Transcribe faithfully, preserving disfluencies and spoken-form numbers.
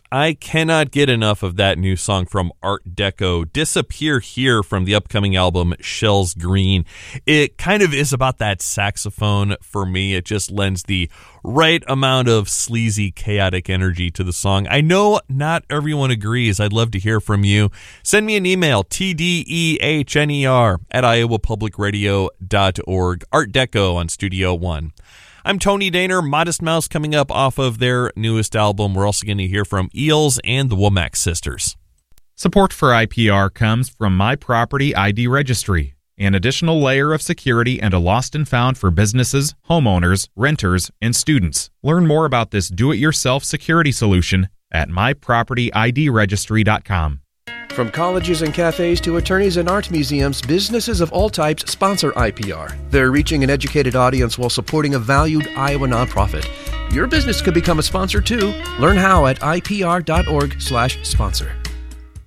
I cannot get enough of that new song from Art Deco, Disappear Here, from the upcoming album Shells Green. It kind of is about that saxophone for me. It just lends the right amount of sleazy, chaotic energy to the song. I know not everyone agrees. I'd love to hear from you. Send me an email, T D E H N E R at iowa public radio dot org. Art Deco on Studio One. I'm Tony Daner. Modest Mouse coming up off of their newest album. We're also going to hear from Eels and the Womack Sisters. Support for I P R comes from My Property I D Registry, an additional layer of security and a lost and found for businesses, homeowners, renters, and students. Learn more about this do-it-yourself security solution at my property I D registry dot com. From colleges and cafes to attorneys and art museums, businesses of all types sponsor I P R. They're reaching an educated audience while supporting a valued Iowa nonprofit. Your business could become a sponsor too. Learn how at I P R dot org slash sponsor.